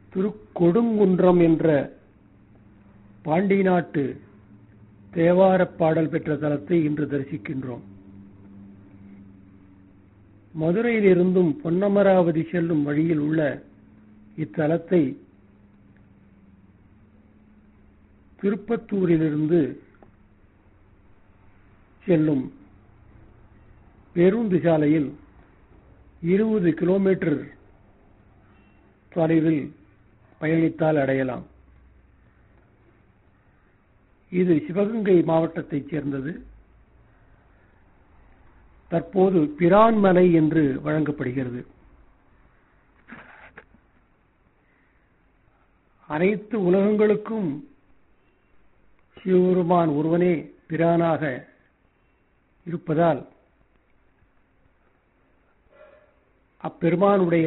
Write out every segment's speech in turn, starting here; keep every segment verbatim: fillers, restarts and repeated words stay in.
திருக்கொடுங்குன்றம் என்ற பாண்டி நாட்டு தேவாரப் பாடல் பெற்ற தலத்தை இன்று தரிசிக்கின்றோம். மதுரையிலிருந்தும் பொன்னமராவதி செல்லும் வழியில் உள்ள இத்தலத்தை திருப்பத்தூரிலிருந்து செல்லும் பேருந்து சாலையில் இருபது கிலோமீட்டர் தொலைவில் பயணித்தால் அடையலாம். இது சிவகங்கை மாவட்டத்தைச் சேர்ந்தது. தற்போது பிரான்மலை என்று வழங்கப்படுகிறது. அனைத்து உலகங்களுக்கும் சிவபெருமான் ஒருவனே பிரானாக இருப்பதால் அப்பெருமானுடைய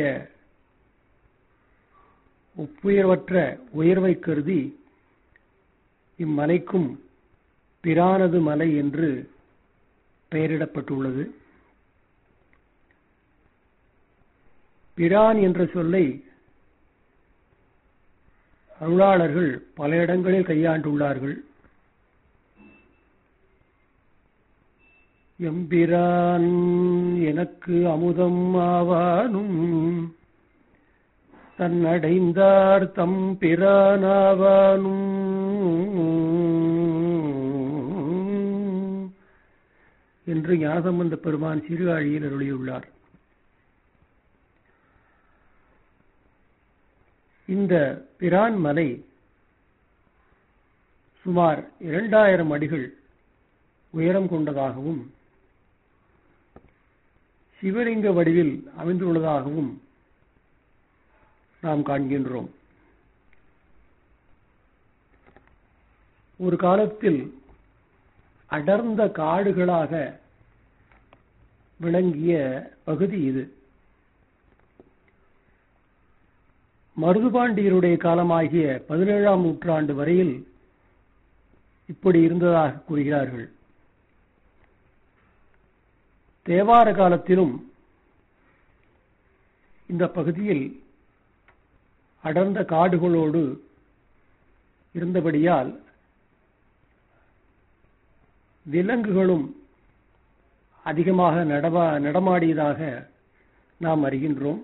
ஒப்புயர்வற்ற உயர்வை கருதி இம்மலைக்கும் பிரானது மலை என்று பெயரிடப்பட்டுள்ளது. பிரான் என்ற சொல்லை அருளாளர்கள் பல இடங்களில் கையாண்டுள்ளார்கள். எம்பிரான் எனக்கு அமுதம் ஆவானும் தன்னடைந்தார் தம் பிரானாவானும் என்று ஞானசம்பந்த பெருமான் சிறுகாழியில் அருளியுள்ளார். இந்த பிரான் மலை சுமார் இரண்டாயிரம் அடிகள் உயரம் கொண்டதாகவும் சிவலிங்க வடிவில் அமைந்துள்ளதாகவும் நாம் காண்கின்றோம். ஒரு காலத்தில் அடர்ந்த காடுகளாக விளங்கிய பகுதி இது. மருதுபாண்டியருடைய காலமாகிய பதினேழாம் நூற்றாண்டு வரையில் இப்படி இருந்ததாக கூறுகிறார்கள். தேவார காலத்திலும் இந்த பகுதியில் அடர்ந்த காடுகளோடு இருந்தபடியால் விலங்குகளும் அதிகமாக நடமா நடமாடியதாக நாம் அறிகின்றோம்.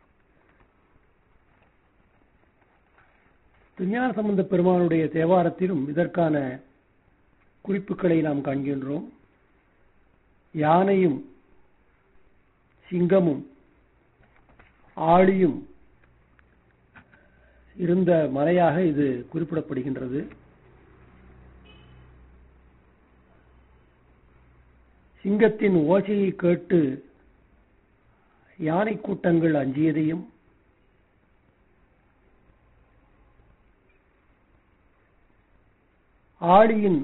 திருஞான சம்பந்த பெருமானுடைய தேவாரத்திலும் இதற்கான குறிப்புகளை நாம் காண்கின்றோம். யானையும் சிங்கமும் ஆழியும் இருந்த மலையாக இது குறிப்பிடப்படுகின்றது. சிங்கத்தின் ஓசையை கேட்டு யானை கூட்டங்கள் அஞ்சியதையும், ஆழியின்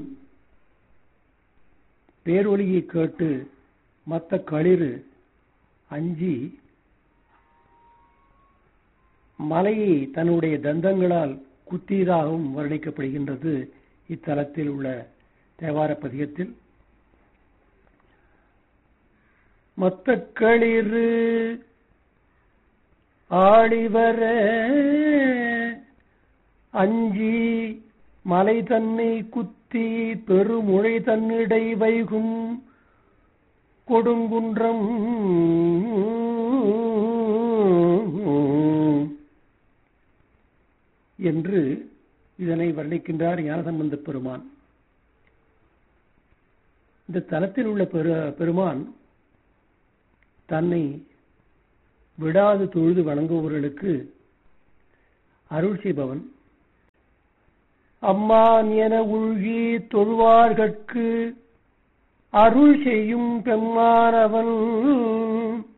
பேரொலியை கேட்டு மத்த களிறு அஞ்சி மலையை தன்னுடைய தந்தங்களால் குத்தியதாகவும் வர்ணிக்கப்படுகின்றது இத்தலத்தில் உள்ள தேவார பதிகத்தில். மத்த களிறு ஆழிவர அஞ்சி மலை தன்னை குத்தி பெருமுழை தன்னிடை வைகும் கொடுங்குன்றம் என்று இதனை வர்ணிக்கின்றார் ஞானசம்பந்த பெருமான். இந்த தலத்தில் உள்ள பெருமான் தன்னை விடாது தொழுது வணங்குபவர்களுக்கு அருள் செய்பவன். அம்மான் என உள்கி தொழுவார்கட்கு அருள் செய்யும் பெம்மானவன்